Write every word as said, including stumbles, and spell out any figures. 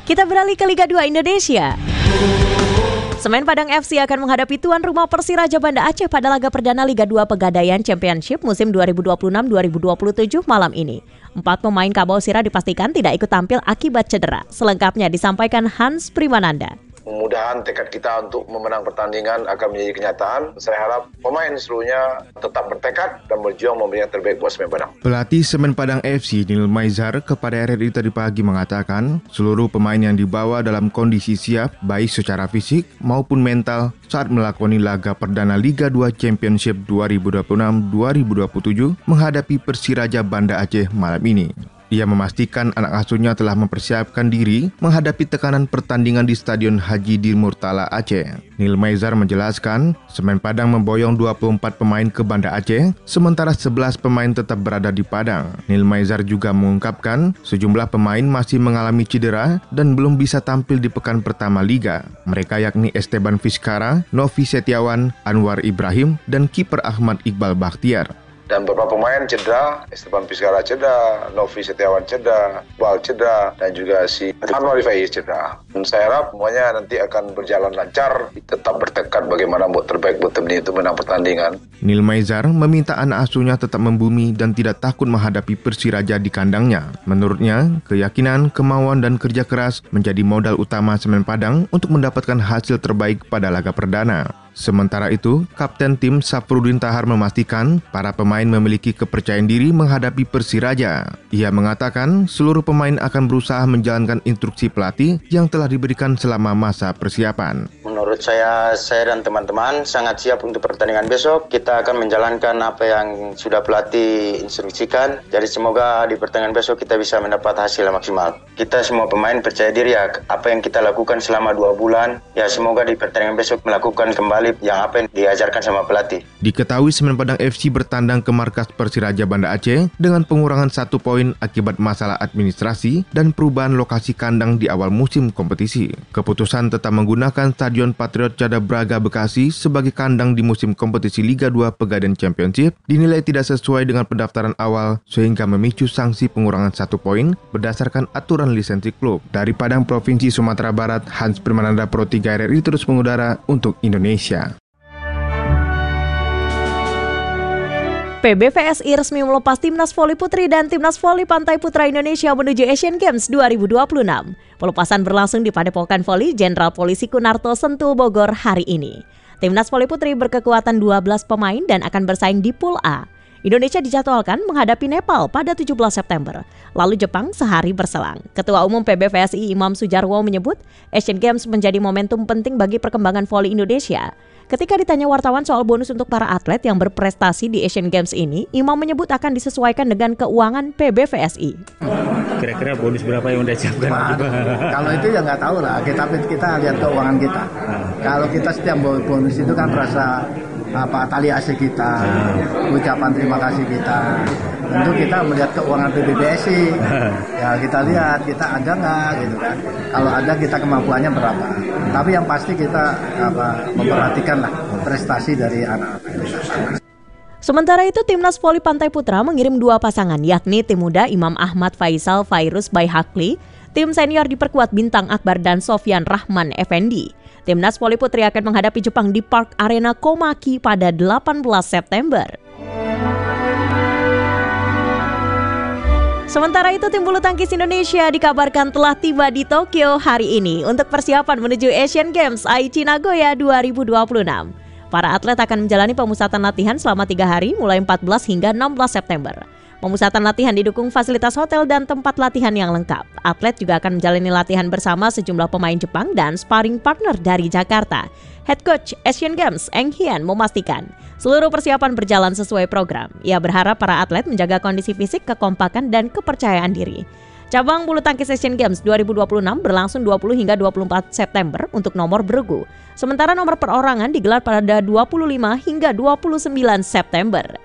Kita beralih ke Liga dua Indonesia. Semen Padang F C akan menghadapi tuan rumah Persiraja Banda Aceh pada laga perdana Liga dua Pegadaian Championship musim dua ribu dua puluh enam dua ribu dua puluh tujuh malam ini. Empat pemain Kabau Sirah dipastikan tidak ikut tampil akibat cedera. Selengkapnya disampaikan Hans Primananda. Mudah-mudahan tekad kita untuk memenang pertandingan akan menjadi kenyataan. Saya harap pemain seluruhnya tetap bertekad dan berjuang memberi yang terbaik buat Semen Padang. Pelatih Semen Padang F C Nil Maizar kepada R R I tadi pagi mengatakan seluruh pemain yang dibawa dalam kondisi siap baik secara fisik maupun mental saat melakoni laga perdana Liga dua Championship dua ribu dua puluh enam dua ribu dua puluh tujuh menghadapi Persiraja Banda Aceh malam ini. Ia memastikan anak asuhnya telah mempersiapkan diri menghadapi tekanan pertandingan di Stadion Haji Dir Murtala Aceh. Nil Maizar menjelaskan, Semen Padang memboyong dua puluh empat pemain ke Banda Aceh, sementara sebelas pemain tetap berada di Padang. Nil Maizar juga mengungkapkan, sejumlah pemain masih mengalami cedera dan belum bisa tampil di pekan pertama Liga. Mereka yakni Esteban Vizcara, Novi Setiawan, Anwar Ibrahim, dan kiper Ahmad Iqbal Bakhtiar. Dan beberapa pemain cedera, Esteban Vizcara cedera, Novi Setiawan cedera, Bal cedera, dan juga si Anwar Ibrahim cedera. Dan saya harap semuanya nanti akan berjalan lancar, tetap bertekad bagaimana buat terbaik buat tim ini untuk menang pertandingan. Nil Maizar meminta anak asuhnya tetap membumi dan tidak takut menghadapi Persiraja di kandangnya. Menurutnya, keyakinan, kemauan, dan kerja keras menjadi modal utama Semen Padang untuk mendapatkan hasil terbaik pada laga perdana. Sementara itu, Kapten tim Safrudin Tahar memastikan para pemain memiliki kepercayaan diri menghadapi Persiraja. Ia mengatakan seluruh pemain akan berusaha menjalankan instruksi pelatih yang telah diberikan selama masa persiapan. Menurut saya, saya dan teman-teman sangat siap untuk pertandingan besok. Kita akan menjalankan apa yang sudah pelatih instruksikan. Jadi semoga di pertandingan besok kita bisa mendapat hasil yang maksimal. Kita semua pemain percaya diri ya, apa yang kita lakukan selama dua bulan, ya semoga di pertandingan besok melakukan kembali yang apa yang diajarkan sama pelatih. Diketahui Semen Padang F C bertandang ke markas Persiraja Banda Aceh dengan pengurangan satu poin akibat masalah administrasi dan perubahan lokasi kandang di awal musim kompetisi. Keputusan tetap menggunakan Stadion Patriot Cada Braga Bekasi sebagai kandang di musim kompetisi Liga dua Pegadaian Championship dinilai tidak sesuai dengan pendaftaran awal sehingga memicu sanksi pengurangan satu poin berdasarkan aturan lisensi klub. Dari Padang, Provinsi Sumatera Barat, Hans Primananda Pro tiga R R I terus mengudara untuk Indonesia. P B V S I resmi melepas Timnas Voli Putri dan Timnas Voli Pantai Putra Indonesia menuju Asian Games dua ribu dua puluh enam. Pelepasan berlangsung di Padepokan Voli Jenderal Polisi Kunarto Sentul Bogor hari ini. Timnas Voli Putri berkekuatan dua belas pemain dan akan bersaing di Pool A. Indonesia dijadwalkan menghadapi Nepal pada tujuh belas September, lalu Jepang sehari berselang. Ketua Umum P B V S I Imam Sujarwo menyebut Asian Games menjadi momentum penting bagi perkembangan voli Indonesia. Ketika ditanya wartawan soal bonus untuk para atlet yang berprestasi di Asian Games ini, Imam menyebut akan disesuaikan dengan keuangan P B V S I. Kira-kira bonus berapa yang udah siapkan? Kalau itu ya nggak tahu lah, kita kita lihat keuangan kita. Kalau kita setiap bonus itu kan rasa apa tali asih kita, ucapan terima kasih kita. Tentu kita melihat keuangan P B V S I. Ya kita lihat kita ada nggak gitu kan. Kalau ada kita kemampuannya berapa. Tapi yang pasti kita apa memperhatikan lah prestasi dari anak-anak. Sementara itu, Timnas Voli Pantai Putra mengirim dua pasangan, yakni tim muda Imam Ahmad Faisal Fairuz Baihakli, tim senior diperkuat Bintang Akbar dan Sofyan Rahman Effendi. Timnas Voli Putri akan menghadapi Jepang di Park Arena Komaki pada delapan belas September. Sementara itu, tim bulu tangkis Indonesia dikabarkan telah tiba di Tokyo hari ini untuk persiapan menuju Asian Games Aichi Nagoya dua ribu dua puluh enam. Para atlet akan menjalani pemusatan latihan selama tiga hari mulai empat belas hingga enam belas September. Pemusatan latihan didukung fasilitas hotel dan tempat latihan yang lengkap. Atlet juga akan menjalani latihan bersama sejumlah pemain Jepang dan sparring partner dari Jakarta. Head Coach Asian Games Eng Hian memastikan seluruh persiapan berjalan sesuai program. Ia berharap para atlet menjaga kondisi fisik, kekompakan, dan kepercayaan diri. Cabang bulu tangkis Asian Games dua ribu dua puluh enam berlangsung dua puluh hingga dua puluh empat September untuk nomor bergu. Sementara nomor perorangan digelar pada dua puluh lima hingga dua puluh sembilan September.